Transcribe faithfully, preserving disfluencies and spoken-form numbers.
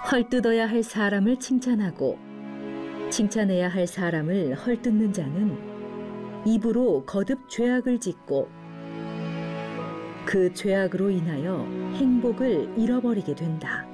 헐뜯어야 할 사람을 칭찬하고 칭찬해야 할 사람을 헐뜯는 자는 입으로 거듭 죄악을 짓고 그 죄악으로 인하여 행복을 잃어버리게 된다.